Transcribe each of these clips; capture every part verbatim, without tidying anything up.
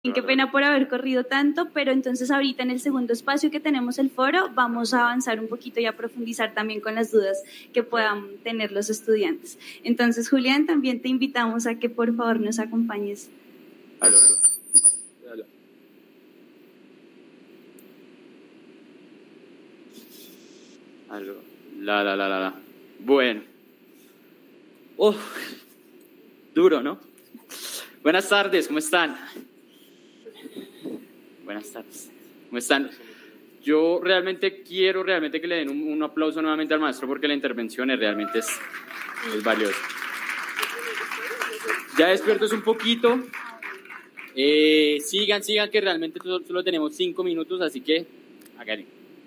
Qué pena por haber corrido tanto, pero entonces ahorita en el segundo espacio que tenemos el foro vamos a avanzar un poquito y a profundizar también con las dudas que puedan tener los estudiantes. Entonces, Julián, también te invitamos a que por favor nos acompañes. Aló, aló. Aló. La, la, la, la, la. Bueno. Oh, duro, ¿no? Buenas tardes, ¿cómo están? Buenas tardes. ¿Cómo están? Yo realmente quiero realmente que le den un, un aplauso nuevamente al maestro porque la intervención es, realmente es, es valiosa. Ya despiertos un poquito. Eh, sigan, sigan, que realmente solo, solo tenemos cinco minutos, así que hagan.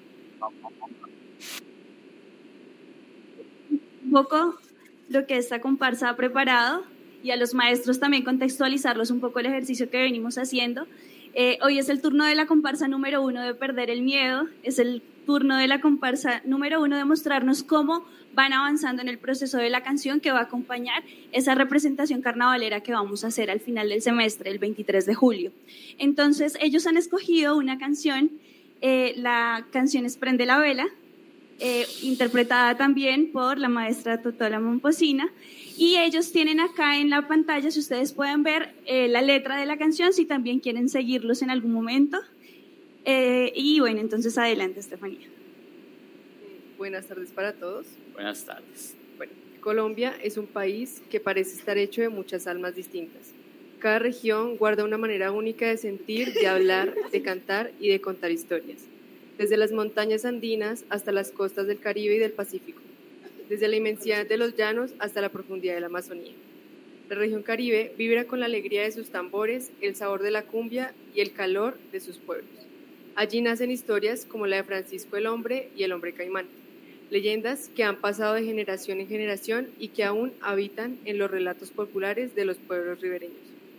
Un poco lo que esta comparsa ha preparado y a los maestros también contextualizarlos un poco el ejercicio que venimos haciendo. Eh, hoy es el turno de la comparsa número uno de perder el miedo, es el turno de la comparsa número uno de mostrarnos cómo van avanzando en el proceso de la canción que va a acompañar esa representación carnavalera que vamos a hacer al final del semestre, el veintitrés de julio. Entonces, ellos han escogido una canción, eh, la canción es Prende la Vela, eh, interpretada también por la maestra Totola Momposina, y ellos tienen acá en la pantalla, si ustedes pueden ver, eh, la letra de la canción, si también quieren seguirlos en algún momento. Eh, y bueno, entonces adelante, Estefanía. Buenas tardes para todos. Buenas tardes. Bueno, Colombia es un país que parece estar hecho de muchas almas distintas. Cada región guarda una manera única de sentir, de hablar, de cantar y de contar historias. Desde las montañas andinas hasta las costas del Caribe y del Pacífico. Desde la inmensidad de los llanos hasta la profundidad de la Amazonía. La región Caribe vibra con la alegría de sus tambores, el sabor de la cumbia y el calor de sus pueblos. Allí nacen historias como la de Francisco el Hombre y el Hombre Caimán, leyendas que han pasado de generación en generación y que aún habitan en los relatos populares de los pueblos ribereños.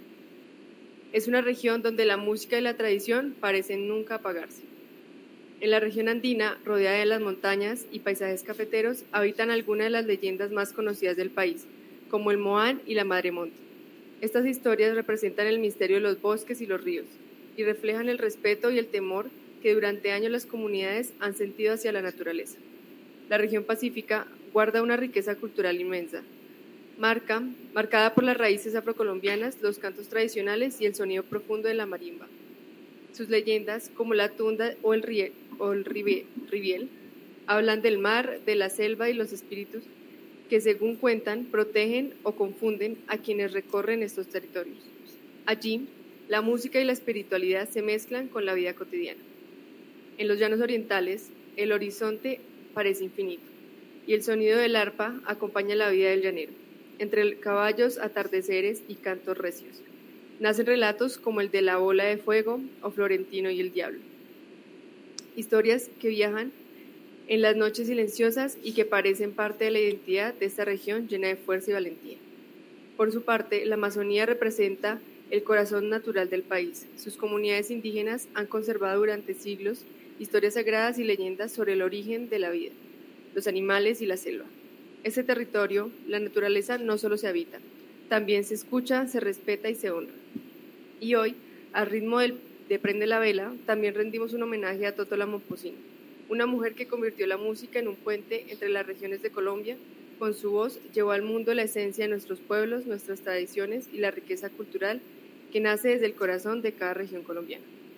Es una región donde la música y la tradición parecen nunca apagarse. En la región andina, rodeada de las montañas y paisajes cafeteros, habitan algunas de las leyendas más conocidas del país, como el Moán y la Madre Monte. Estas historias representan el misterio de los bosques y los ríos, y reflejan el respeto y el temor que durante años las comunidades han sentido hacia la naturaleza. La región pacífica guarda una riqueza cultural inmensa, marca, marcada por las raíces afrocolombianas, los cantos tradicionales y el sonido profundo de la marimba. Sus leyendas, como la tunda o el, rie, o el ribe, ribiel, hablan del mar, de la selva y los espíritus que, según cuentan, protegen o confunden a quienes recorren estos territorios. Allí, la música y la espiritualidad se mezclan con la vida cotidiana. En los llanos orientales, el horizonte parece infinito y el sonido del arpa acompaña la vida del llanero, entre caballos, atardeceres y cantos recios. Nacen relatos como el de la bola de fuego o Florentino y el diablo. Historias que viajan en las noches silenciosas y que parecen parte de la identidad de esta región llena de fuerza y valentía. Por su parte, la Amazonía representa el corazón natural del país. Sus comunidades indígenas han conservado durante siglos historias sagradas y leyendas sobre el origen de la vida, los animales y la selva. Este territorio, la naturaleza no solo se habita, también se escucha, se respeta y se honra. Y hoy, al ritmo del, de Prende la Vela, también rendimos un homenaje a Totola Momposina, una mujer que convirtió la música en un puente entre las regiones de Colombia. Con su voz llevó al mundo la esencia de nuestros pueblos, nuestras tradiciones y la riqueza cultural que nace desde el corazón de cada región colombiana.